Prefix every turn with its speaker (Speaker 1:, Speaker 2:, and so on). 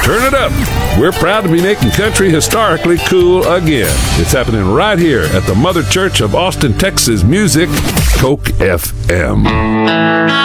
Speaker 1: Turn it up. We're proud to be making country historically cool again. It's happening right here at the Mother Church of Austin, Texas Music, Coke FM.